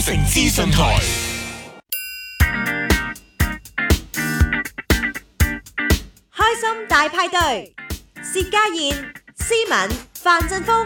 城資訊台。 開心大派對，薛家燕、思敏、范振鋒。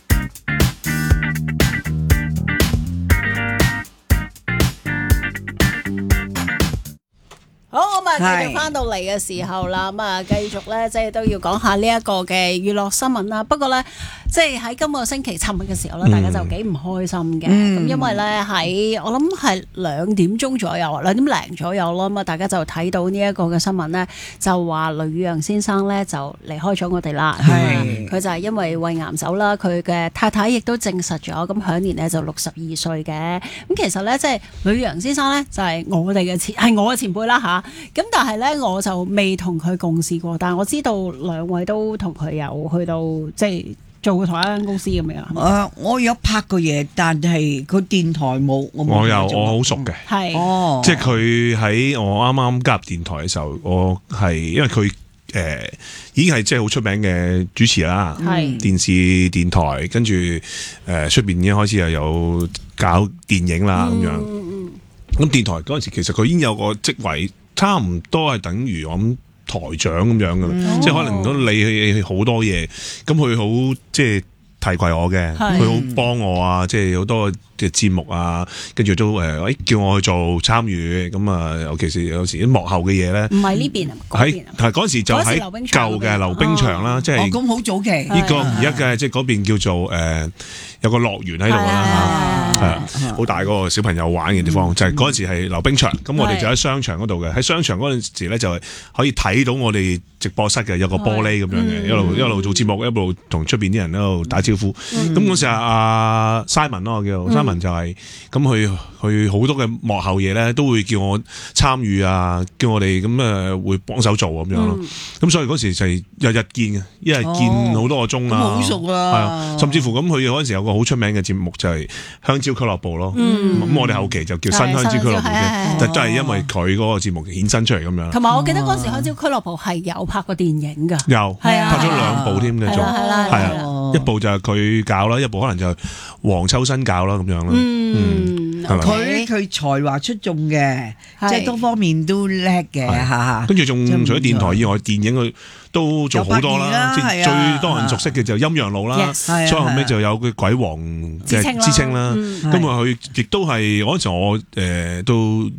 好，咁繼續翻到嚟嘅時候啦，咁啊繼續咧，即係都要講下呢一個嘅娛樂新聞啦。不過咧，即係喺今個星期尋日嘅時候咧，大家就幾唔開心嘅。咁因為咧喺我諗係2點鐘左右，2點零左右咯。咁啊，大家就睇到呢一個嘅新聞咧，就話雷宇揚先生咧就離開咗我哋啦。佢就係因為胃癌走啦，佢嘅太太亦都證實咗，咁享年咧就62歲嘅。咁其實咧，即係雷宇揚先生咧就係我哋嘅係我嘅前輩啦嚇。咁但係咧，我就未同佢共事過，但係我知道兩位都同佢有去到即係做過同一間公司咁樣。 我有拍過嘢，但係佢電台冇，我好熟嘅， 係即係佢喺我啱啱加入電台嘅時候，我係因為佢已經係即係好出名嘅主持啦，電視電台，跟住出邊已經開始又有搞電影啦咁樣。咁電台嗰陣時，其實佢已經有個職位。差唔多係等於我諗台長咁樣噶啦，即係可能都理好多嘢，咁佢好即係提攜我嘅，佢好幫我啊，即係好多嘅節目啊，跟住都叫我去做參與，咁啊，尤其是有時啲幕後嘅嘢咧， 唔係呢邊啊， 係嗰陣時就喺舊嘅溜冰場啦，即係咁好早期呢個而家嘅即係嗰邊叫做有個樂園喺度啦，係好大嗰個小朋友玩嘅地方，就係嗰陣時係溜冰場，咁我哋就喺商場嗰度嘅，喺商場嗰陣時咧就係可以睇到我哋直播室嘅有個玻璃咁樣嘅，一路做節目，一路同出邊啲人喺度打招呼。咁嗰時阿 Simon 咯，我叫 Simon 就係咁佢好多嘅幕後嘢咧，都會叫我參與啊，叫我哋咁會幫手做咁樣咯。咁所以嗰時就係日日見嘅，一日見好多個鐘啦， 好熟啦， 係啊，甚至乎咁佢嗰陣時有個好出名嘅節目就係香蕉俱樂部咯。咁我哋後期就叫新香蕉俱樂部嘅，但都係因為佢嗰個節目衍生出嚟咁樣。 同埋我記得嗰時香蕉俱樂部係有拍過電影㗎， 有拍咗2部添嘅，仲係啊， 一部就係佢搞啦，一部可能就係黃秋生搞啦咁樣咯。 佢才華出眾嘅，即係多方面都叻嘅嚇。 跟住仲除咗電台以外，電影佢都做好多啦。即係最多人熟悉嘅就陰陽路啦，所以後尾就有個鬼王嘅之稱啦。咁啊，佢亦都係嗰陣時我到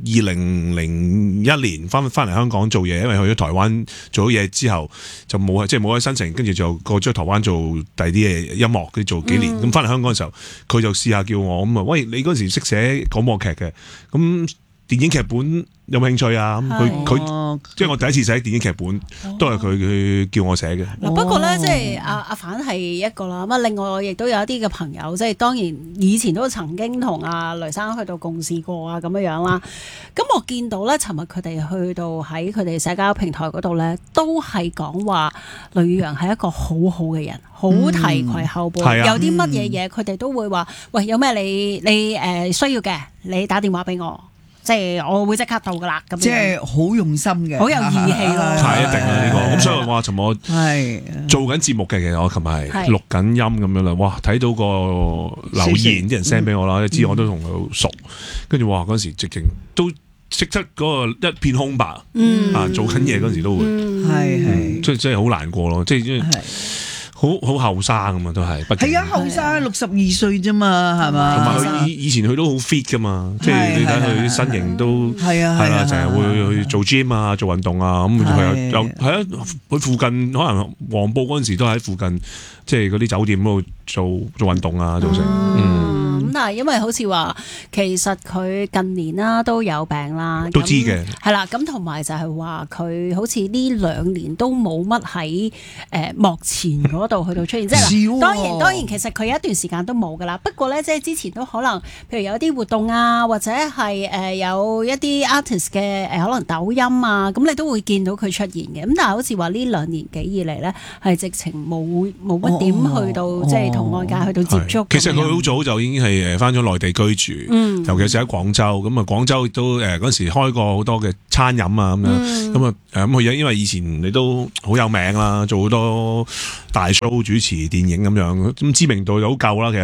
2001年翻嚟香港做嘢，因為去咗台灣做咗嘢之後就冇喺新城，跟住就過咗台灣做第二啲嘢音樂，佢做幾年。咁翻嚟香港嘅時候，佢就試下叫我咁啊，喂，你嗰陣時識寫廣播劇嘅，咁電影劇本有冇興趣啊？佢即係我第一次寫電影劇本，都係佢叫我寫嘅。 不過咧，即係阿反係一個啦。咁另外我亦都有一啲嘅朋友，即係當然以前都曾經同阿雷生去到共事過啊，咁樣啦。咁我見到咧，尋日佢哋去到喺佢哋社交平台嗰度咧，都係講話雷宇揚係一個好好嘅人，好提攜後輩，有啲乜嘢嘢佢哋都會話，喂，有咩你需要嘅，你打電話俾我。即係我會即刻到噶啦，咁即係好用心嘅， 好有義氣咯。 係一定啦呢個。咁所以我尋日我做緊節目嘅，其實我琴日係錄緊音咁樣啦。哇！睇到個留言啲人 send 俾我啦，知我都同佢好熟。跟住哇，嗰時直情都識得嗰個一片空白。做緊嘢嗰時都會係，即係好難過咯。即係好後生咁嘛，都係。 係啊，後生62歲啫嘛，係嘛？ 同埋佢以前佢都好 fit 噶嘛，即係你睇佢啲身形都係啦，成日會去做 gym 啊，做運動啊，咁佢又係啊，佢附近可能黃埔嗰陣時都喺附近，即係嗰啲酒店嗰度做運動啊，做成咁但係因為好似話，其實佢近年啦都有病啦， 都知嘅係啦。咁同埋就係話佢好似呢2年都冇乜喺幕前嗰度去到出現，即係當然，其實佢有一段時間都冇噶啦。不過咧，即係之前都可能，譬如有啲活動啊，或者係有一啲 artist 嘅可能抖音啊，咁你都會見到佢出現嘅。咁但係好似話呢2年幾以嚟咧，係直情冇乜點去到即係同外界去到接觸。 其實佢好早就已經係翻咗內地居住，尤其是喺廣州。咁啊，廣州亦都嗰陣時開過好多嘅餐飲啊咁樣。咁啊佢因為以前你都好有名啦，做好多大 show 主持電影咁樣，咁知名度就好夠啦。其實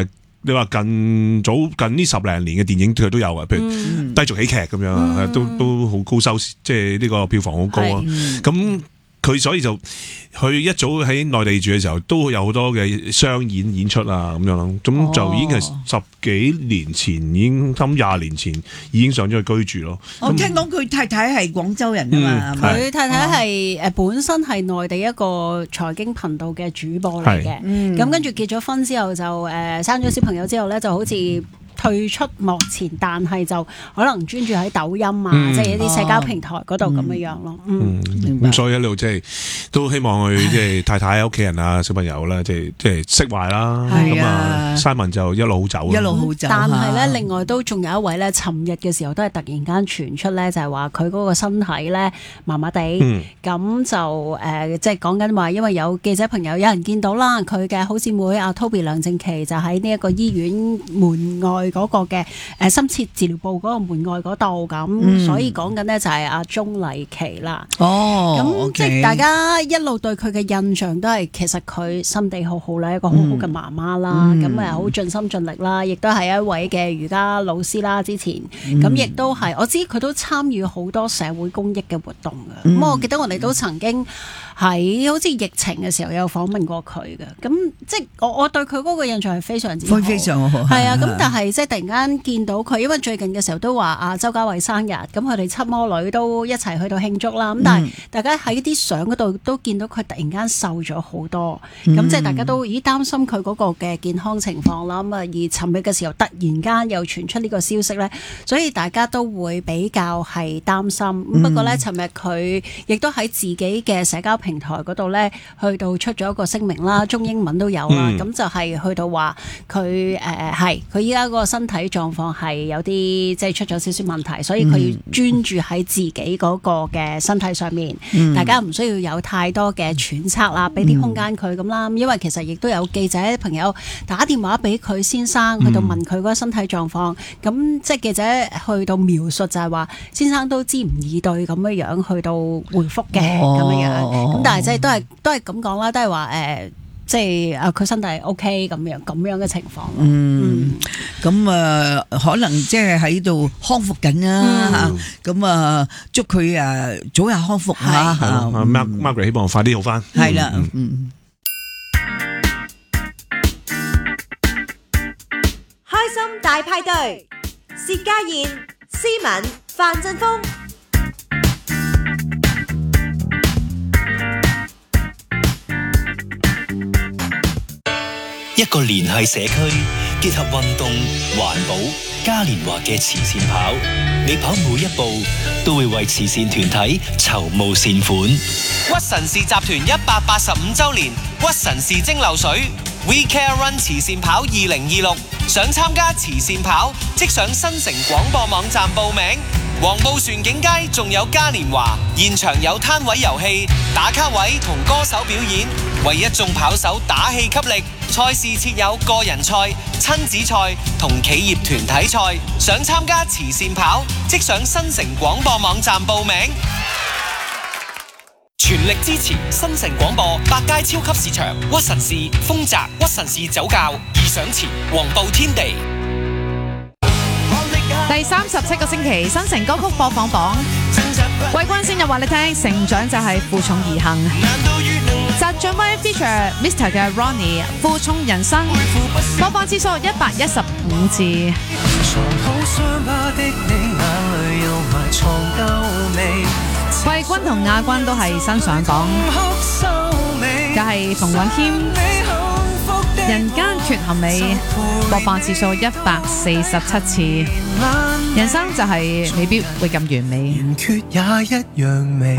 你話近呢10零年嘅電影佢都有嘅，譬如低俗喜劇咁樣，都好高收視，即係呢個票房好高啊。咁佢所以就佢一早喺內地住嘅時候，都有好多嘅商演出啊咁樣咯。咁就已經係10幾年前，已經20年前已經上咗去居住咯。 我聽講佢太太係廣州人啊嘛， 佢太太係本身係內地一個財經頻道嘅主播嚟嘅，咁跟住結咗婚之後就生咗小朋友之後咧，就好似退出幕前，但係就可能專注喺抖音啊，即係一啲社交平台嗰度咁樣樣咯。 咁所以一路即係都希望佢即係太太、屋企人啊、小朋友啦，即係釋懷啦。咁啊，Simon就一路好走， 一路好走。 但係咧，另外都仲有一位咧，尋日嘅時候都係突然間傳出咧，就係話佢嗰個身體咧麻麻地，咁就即係講緊話，因為有記者朋友有人見到啦，佢嘅好姊妹阿 Toby 梁靜琪就喺呢一個醫院門外嗰個嘅深切治療部嗰個門外嗰度咁，所以講緊呢就係阿鐘麗琪啦。咁即係大家一路對佢嘅印象都係其實佢心地好好啦，一個好好嘅媽媽啦，咁好盡心盡力啦，亦都係一位嘅瑜伽老師啦。之前咁亦都係我知佢都參與好多社會公益嘅活動嘅。咁我記得我哋都曾經喺好似疫情嘅時候有訪問過佢嘅。咁即係我對佢嗰個印象係非常之好， 非常好。 係啊，咁但係即係突然間見到佢，因為最近嘅時候都話阿周家偉生日，咁佢哋七魔女都一齊去到慶祝啦。咁但係大家喺啲相嗰度都見到佢突然間瘦咗好多，咁即係大家都擔心佢嗰個嘅健康情況啦。咁啊，而尋日嘅時候突然間又傳出呢個消息咧，所以大家都會比較係擔心。不過咧，尋日佢亦都喺自己嘅社交平台嗰度咧，去到出咗一個聲明啦，中英文都有啦。咁就係去到話佢係佢依家嗰個身體狀況係有啲即係出咗少少問題，所以佢要專注喺自己嗰個嘅身體上面。大家唔需要有太多嘅揣測啦，俾啲空間佢咁啦。因為其實亦都有記者朋友打電話俾佢先生，去到問佢嗰個身體狀況。咁即係記者去到描述就係話，先生都支吾以對咁樣樣去到回覆嘅咁樣樣。咁但係即係都係咁講啦，都係話即係佢身體 OK 咁樣嘅情況。 咁可能即係喺度康復緊啊。咁祝佢早日康復嚇。 Margaret 希望快啲好翻。 係啦。 開心大派對，薛家燕、思敏、范振鋒。 一個聯繫社區，結合運動、環保、嘉年華嘅慈善跑，你跑每一步都會為慈善團體籌募善款。 屈臣氏集團185週年屈臣氏蒸餾水 We Care Run 慈善跑2026，想參加慈善跑，即上新城廣播網站報名。黃埔船景街仲有嘉年華，現場有攤位遊戲、打卡位同歌手表演，為一眾跑手打氣給力。賽事設有個人賽、親子賽同企業團體賽。想參加慈善跑，即上新城廣播網站報名。全力支持新城廣播百佳超級市場、屈臣氏、豐澤、屈臣氏酒窖、義想前、黃埔天地。 第37個星期新城歌曲播放榜，季軍先就話你聽，成長就係負重而行。集俊威 feature Mr 嘅 Ronnie 負重人生，播放次數115次。季軍同亞軍都係新上榜，就係馮允謙人間缺陷美，播放次數147次。人生就係未必會咁完美，缺也一樣美。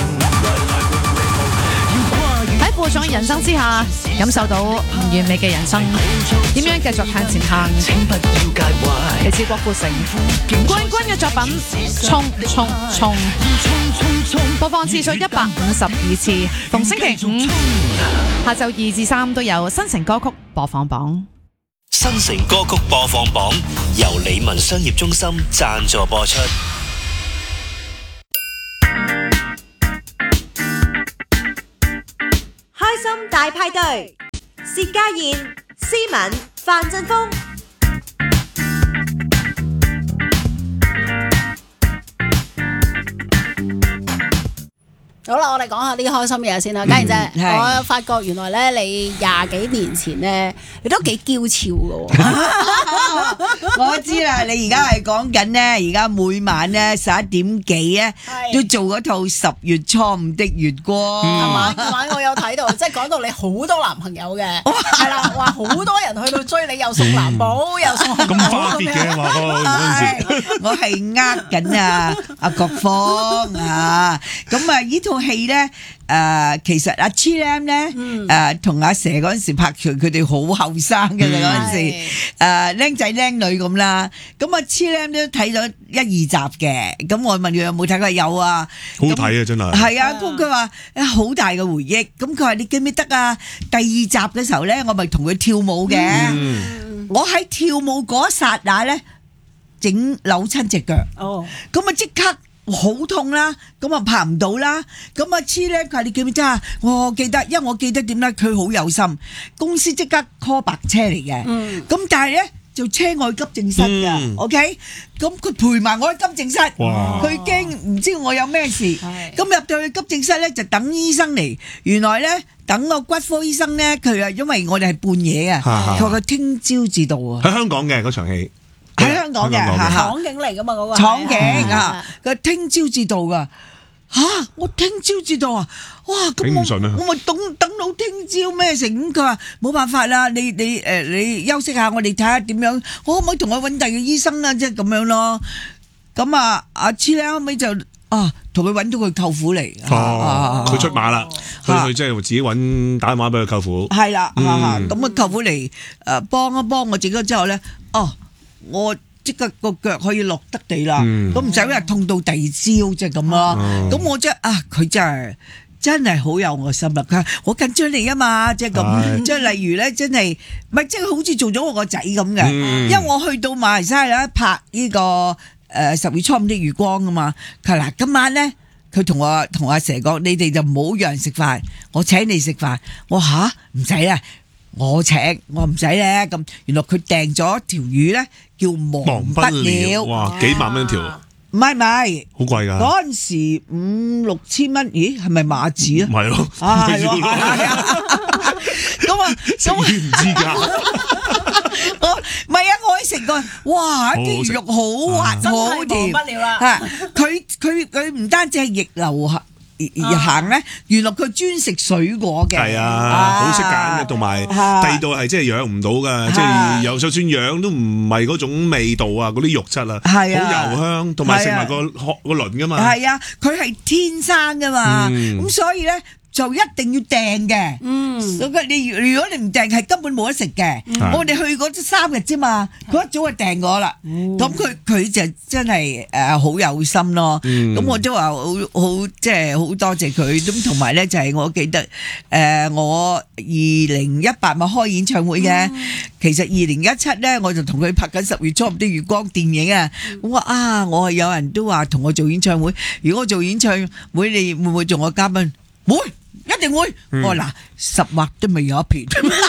喺負重人生之下，感受到唔完美嘅人生，點樣繼續向前行？嚟自郭富城季軍嘅作品《衝衝衝》，播放次數152次。逢星期五下晝2至3都有新城歌曲播放榜。 新城歌曲播放榜由理文商業中心贊助播出。 開心大派對，薛家燕、思敏、范振鋒。 好啦，我哋講下啲開心嘢先啦，家燕姐， 係我發覺原來咧你20幾年前咧，你都幾嬌俏嘅喎。 我知啦，你而家係講緊咧，而家每晚咧11點幾咧，都做嗰套10月初5的月光， 係嘛？琴晚我有睇到，即係講到你好多男朋友嘅，係啦，話好多人去到追你，又送藍寶，又送紅咁寶花別嘅話，嗰陣時我係緊啊阿國芳啊，咁啊呢套戲咧。其實阿 Chilam 咧，同阿蛇嗰陣時拍場，佢哋好後生嘅嗰陣時，僆仔僆女咁啦。咁阿 Chilam 都睇咗1、2集嘅，咁我問佢有冇睇，佢話有啊， 好睇啊，真係。 係啊，咁佢話好大嘅回憶。咁佢話你記唔記得啊？第2集嘅時候咧，我咪同佢跳舞嘅。我喺跳舞嗰一剎那咧，整扭親隻腳。哦，咁啊即刻。好痛啦，咁啊拍唔到啦，咁阿黐咧佢話你記唔記得啊？我記得，因為我記得點咧，佢好有心，公司即刻 call 白車嚟嘅，咁但係咧就車我去急症室㗎，OK，咁佢陪埋我去急症室，佢驚唔知我有咩事，咁入到去急症室咧就等醫生嚟，原來咧等個骨科醫生咧，佢話因為我哋係半夜啊，佢話佢聽朝至到啊， 喺香港嘅嗰場戲。 喺香港嘅廠景嚟噶嘛嗰個廠景啊，佢聽朝至到噶嚇，我聽朝至到啊！哇，咁我咪等到聽朝咩成？咁佢話冇辦法啦，你休息下，我哋睇下點樣，我可唔可以同佢揾第二個醫生啊？即係咁樣咯。咁啊，阿黐咧後尾就同佢揾到佢舅父嚟。 佢出馬啦，佢即係自己打電話俾佢舅父。 係啦，咁啊舅父嚟幫一幫我整咗之後咧，我即刻個腳可以落得地啦，咁唔使話痛到第2朝即係咁咯。咁我佢真係好有我心啦。佢話我緊張你啊嘛，即係咁。即係例如咧，真係咪即係好似做咗我個仔咁嘅？因為我去到馬來西亞拍呢個10月初5的月光啊嘛。佢話嗱，今晚咧，佢同阿蛇講，你哋就唔好約人食飯，我請你食飯。我嚇唔使啦。我請，我唔使咧咁。原來佢訂咗條魚咧，叫忘不了。 哇，幾萬蚊條？ 唔係， 好貴㗎。 嗰陣時5、6千蚊，咦？係咪馬子啊？ 唔係咯， 係咯。咁啊， 食魚唔知㗎。 唔係啊，我可以食過，哇！啲魚肉好滑，好甜。 忘不了啦。 佢唔單止係逆流行咧，原來佢專食水果嘅， 係啊，好識揀嘅，同埋第二度係即係養唔到㗎，即係就算養都唔係嗰種味道啊，嗰啲肉質啊，好油香，同埋食埋個鱗㗎嘛。係啊，佢係天生㗎嘛，咁所以咧。就一定要訂嘅，你如果你唔訂係根本冇得食嘅。我哋去嗰3日啫嘛，佢一早就訂咗啦。咁佢就真係好有心咯。咁我都話好即係好多謝佢。咁同埋咧就係我記得我2018咪開演唱會嘅，其實2017咧我就同佢拍緊10月初5的月光電影啊。我話我有人都話同我做演唱會，如果我做演唱會，你會唔會做我嘉賓？會。一定會，我嗱10劃都未有一片，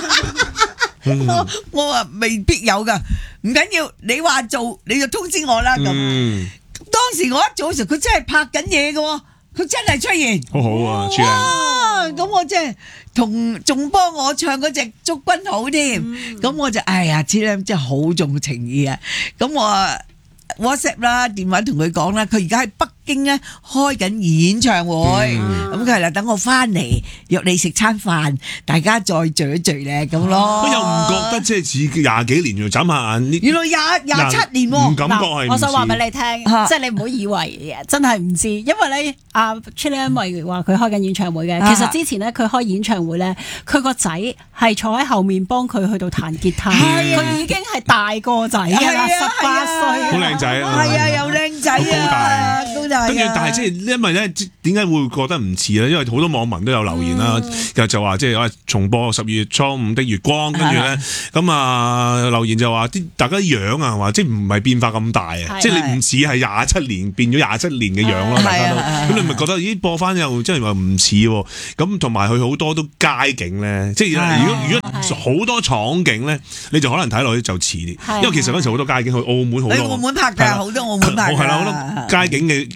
我話未必有噶，唔緊要，你話做你就通知我啦咁。當時我一做嘅時候，佢真係拍緊嘢嘅，佢真係出現， 好好啊，哇！ 咁我真係仲幫我唱嗰隻《祝君好》添，咁我就哎呀，真係好重情義啊！咁我WhatsApp 啦，電話同佢講啦，佢而家喺北京咧開緊演唱會，咁佢係啦，等我翻嚟約你食餐飯，大家再聚一聚咧咁咯。 我又唔覺得即係似20幾年，眨下眼原來27年喎。 唔感覺係唔似。 我想話俾你聽，即係你唔好以為真係唔知，因為咧阿 Chilam 咪話佢開緊演唱會嘅，其實之前咧佢開演唱會咧，佢個仔係坐喺後面幫佢去到彈吉他，佢已經係大個仔㗎啦，18歲， 好靚仔啊！ 係啊，又靚仔啊，高大。 跟住，但係即係因為咧，點解會覺得唔似咧？因為好多網民都有留言啦，就話即係重播10月初5的月光，跟住咧咁留言就話啲大家樣啊，話即係唔係變化咁大啊，即係你唔似係27年變咗27年嘅樣咯，大家都咁你咪覺得咦播翻又即係話唔似喎？咁同埋佢好多都街景咧，即係如果好多廠景咧，你就可能睇落去就似啲，因為其實嗰陣時好多街景去澳門好多， 喺澳門拍㗎，好多澳門拍㗎， 係啦，好多街景嘅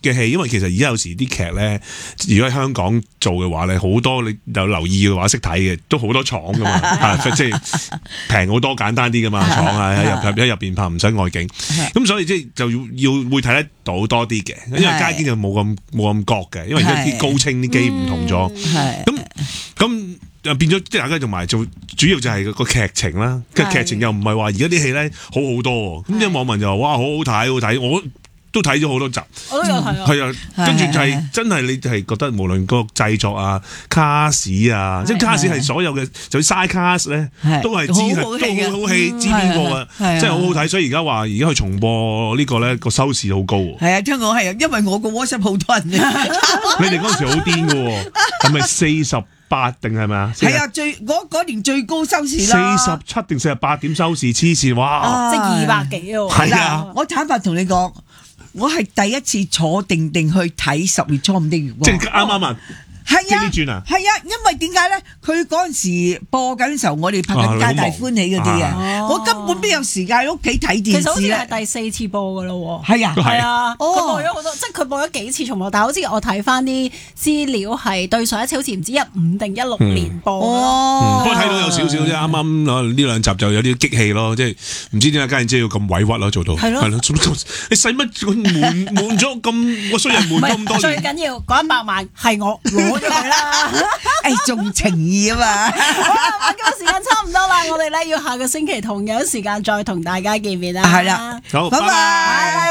嘅戲，因為其實而家有時啲劇咧，如果喺香港做嘅話咧，好多你有留意嘅話識睇嘅，都好多廠噶嘛，即係平好多，簡單啲噶嘛，廠喺入邊拍唔使外景，咁所以即係就要會睇得到多啲嘅，因為街景就冇咁覺嘅，因為而家啲高清啲機唔同咗，咁變咗即係大家同埋做主要就係個劇情啦，劇情又唔係話而家啲戲咧好好多，咁啲網民就話哇好好睇，我都睇咗好多集， 我都有睇啊， 係啊，跟住就係真係你係覺得無論個製作啊、卡士啊，即係卡士係所有嘅，就嘥卡士咧，都係知好戲，知邊個啊，真係好好睇。所以而家去重播呢個咧個收視好高。 係啊，聽講係啊，因為我個 WhatsApp 好多人嘅。 你哋嗰陣時好癲㗎喎，係咪48定係咪啊？ 係啊，嗰年最高收視啦 ，47定48點收視，黐線哇！ 即係200幾喎。 係啊， 我坦白同你講。我係第一次坐定去睇10月初5的月光， 即係啱啊！ 係啊， 轉啊， 係啊，因為點解咧？佢嗰陣時播緊嘅時候，我哋拍緊《皆大歡喜》嗰啲啊，我根本邊有時間喺屋企睇電視咧？ 其實好似係第4次播噶咯喎。 係啊， 係啊，佢播咗好多，即係佢播咗幾次重播，但係好似我睇翻啲資料係對上一次好似唔知15定16年播。 不過睇到有少少啫，啱啱呢兩集就有啲激氣咯，即係唔知點解家燕姐要咁委屈咯，做到係咯，你使乜悶咗咁個衰人悶咁多年？ 最緊要嗰100萬係我攞咗佢啦， 誒重情義啊嘛！ 好啦，今日時間差唔多啦，我哋咧要下個星期同樣時間再同大家見面啦。 係啦， 好， 拜拜。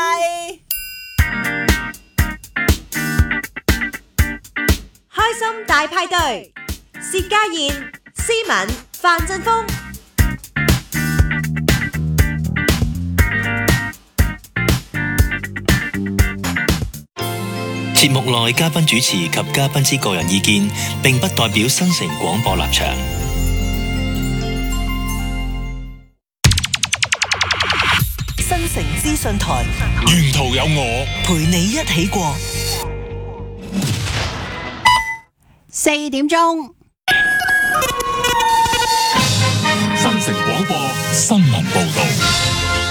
開心大派對，薛家燕、思敏、范振鋒。 節目內嘉賓主持及嘉賓之個人意見，並不代表新城廣播立場。 新城資訊台， 沿途有我陪你一起過。 4點鐘， 新城廣播新聞報道。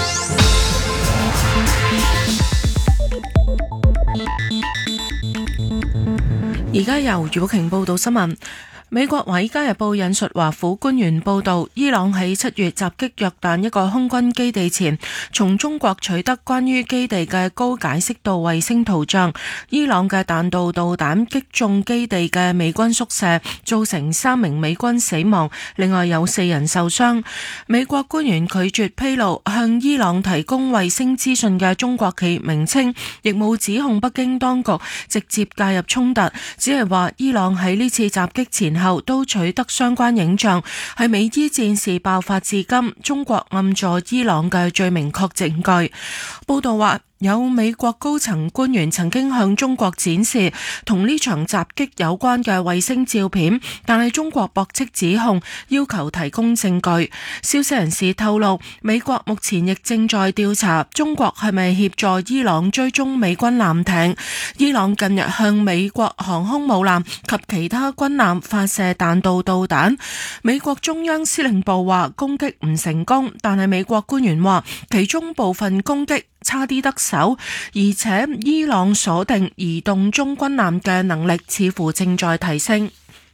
而家由余寶瓊報道新聞。美國《華爾街日報》引述華府官員報道，伊朗喺7月襲擊約旦一個空軍基地前，從中國取得關於基地嘅高解析度衛星圖像。伊朗嘅彈道導彈擊中基地嘅美軍宿舍，造成3名美軍死亡，另外有4人受傷。美國官員拒絕披露向伊朗提供衛星資訊嘅中國企業名稱，亦冇指控北京當局直接介入衝突，只係話伊朗喺呢次襲擊前後都取得相關影像，係美伊戰事爆發至今，中國暗助伊朗嘅最明確證據。報道話，有美國高層官員曾經向中國展示同呢場襲擊有關嘅衛星照片，但係中國駁斥指控，要求提供證據。消息人士透露，美國目前亦正在調查中國係咪協助伊朗追蹤美軍艦艇。伊朗近日向美國航空母艦及其他軍艦發射彈道導彈，美國中央司令部話攻擊唔成功，但係美國官員話其中部分攻擊差啲得手，而且伊朗鎖定移動中軍艦嘅能力似乎正在提升。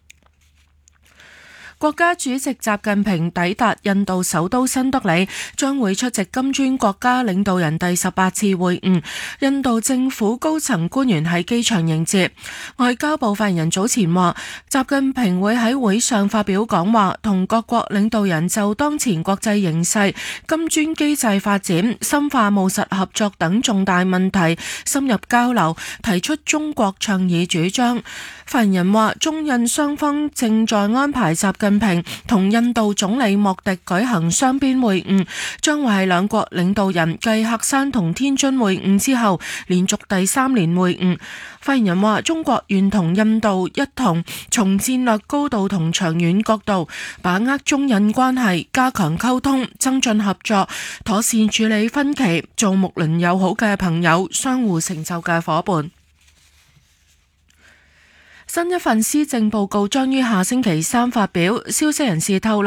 國家主席習近平抵達印度首都新德里，將會出席金磚國家領導人第18次會晤。印度政府高層官員喺機場迎接。外交部發言人早前話，習近平會喺會上發表講話，同各國領導人就當前國際形勢、金磚機制發展、深化務實合作等重大問題深入交流，提出中國倡議主張。發言人話，中印雙方正在安排習近平同印度總理莫迪舉行雙邊會晤，將會係兩國領導人繼喀山同天津會晤之後，連續第3年會晤。發言人話，中國願同印度一同從戰略高度同長遠角度，把握中印關係，加強溝通，增進合作，妥善處理分歧，做睦鄰友好嘅朋友，相互成就嘅夥伴。新一份施政報告將於下星期3發表，消息人士透露，